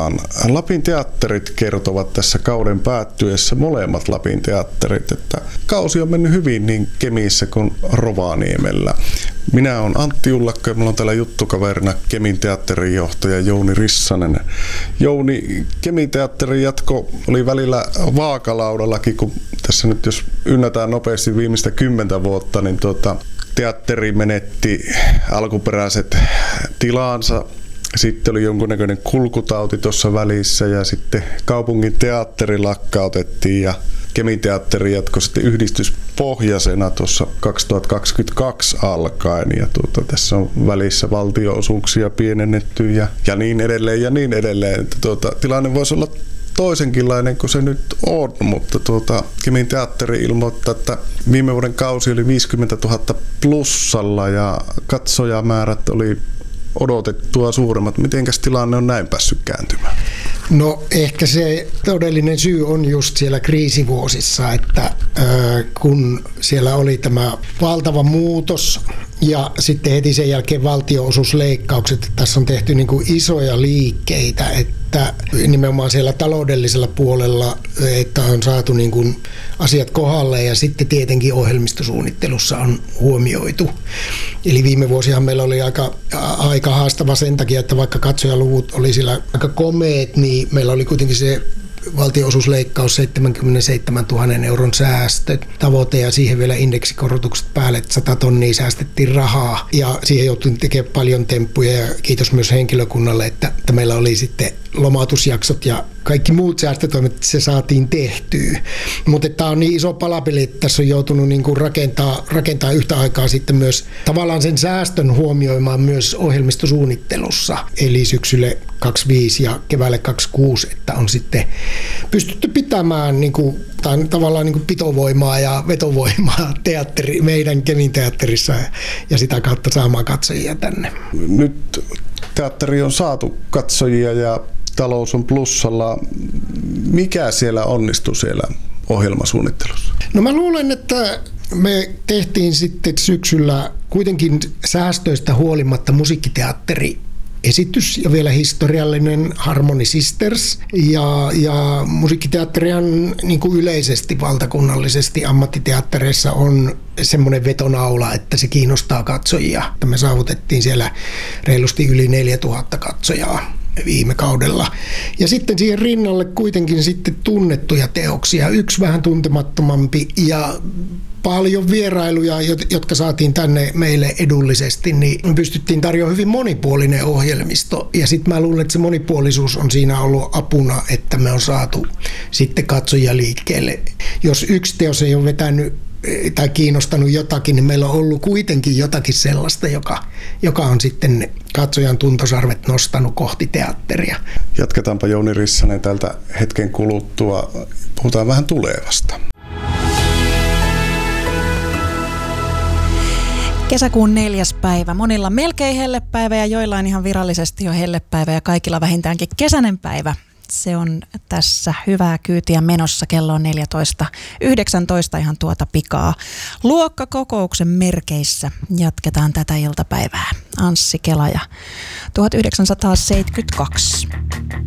aloitetaan. Lapin teatterit kertovat tässä kauden päättyessä, molemmat Lapin teatterit, että kausi on mennyt hyvin niin Kemissä kuin Rovaniemellä. Minä olen Antti Ullakko ja minulla on täällä juttukaverina Kemin teatterin johtaja Jouni Rissanen. Jouni, Kemin teatterin jatko oli välillä vaakalaudallakin, kun tässä nyt jos ynnätään nopeasti viimeistä 10 vuotta, niin teatteri menetti alkuperäiset tilansa. Sitten oli jonkunnäköinen kulkutauti tuossa välissä ja sitten kaupungin teatteri lakkautettiin ja Kemin teatteri jatkoi sitten yhdistyspohjaisena tuossa 2022 alkaen ja tässä on välissä valtionosuuksia pienennetty ja niin edelleen ja niin edelleen. Tilanne voisi olla toisenkinlainen kuin se nyt on, mutta Kemin teatteri ilmoittaa, että viime vuoden kausi oli 50 000 plussalla ja katsojamäärät oli odotettua suuremmat. Mitenkäs tilanne on näin päässyt kääntymään? No ehkä se todellinen syy on just siellä kriisivuosissa, että kun siellä oli tämä valtava muutos ja sitten heti sen jälkeen valtionosuusleikkaukset, tässä on tehty niin kuin isoja liikkeitä, että nimenomaan siellä taloudellisella puolella, että on saatu niin kuin asiat kohdalle ja sitten tietenkin ohjelmistosuunnittelussa on huomioitu. Eli viime vuosihan meillä oli aika haastava sen takia, että vaikka katsojaluvut oli siellä aika komeet, niin meillä oli kuitenkin se valtionosuusleikkaus 77 000 euron säästötavoite ja siihen vielä indeksikorotukset päälle, että 100 tonnia säästettiin rahaa ja siihen joutui tekemään paljon temppuja ja kiitos myös henkilökunnalle, että meillä oli sitten lomautusjaksot ja kaikki muut säästötoimet se saatiin tehtyä. Mutta tämä on niin iso palapeli, että tässä on joutunut niinku rakentaa yhtä aikaa sitten myös tavallaan sen säästön huomioimaan myös ohjelmistosuunnittelussa. Eli syksylle 25 ja keväälle 26, että on sitten pystytty pitämään tavallaan pitovoimaa ja vetovoimaa meidän Kemin teatterissa ja sitä kautta saamaan katsojia tänne. Nyt teatteri on saatu katsojia ja talous on plussalla. Mikä siellä onnistui siellä ohjelmasuunnittelussa? No mä luulen, että me tehtiin sitten syksyllä kuitenkin säästöistä huolimatta musiikkiteatteri esitys ja vielä historiallinen Harmony Sisters. Ja musiikkiteatterihan niin kuin yleisesti valtakunnallisesti ammattiteattereissa on semmoinen vetonaula, että se kiinnostaa katsojia. Me saavutettiin siellä reilusti yli 4000 katsojaa viime kaudella. Ja sitten siihen rinnalle kuitenkin sitten tunnettuja teoksia. Yksi vähän tuntemattomampi ja paljon vierailuja, jotka saatiin tänne meille edullisesti, niin me pystyttiin tarjoamaan hyvin monipuolinen ohjelmisto. Ja sitten mä luulen, että se monipuolisuus on siinä ollut apuna, että me on saatu sitten katsojia liikkeelle. Jos yksi teos ei ole vetänyt tai kiinnostanut jotakin, niin meillä on ollut kuitenkin jotakin sellaista, joka on sitten katsojan tuntosarvet nostanut kohti teatteria. Jatketaanpa Jouni Rissanen tältä hetken kuluttua. Puhutaan vähän tulevasta. Kesäkuun 4. päivä. Monilla melkein hellepäivä ja joillain ihan virallisesti jo hellepäivä ja kaikilla vähintäänkin kesäinen päivä. Se on tässä hyvää kyytiä menossa. Kello on 14.19 ihan tuota pikaa. Luokkakokouksen merkeissä jatketaan tätä iltapäivää. Anssi Kela ja 1972.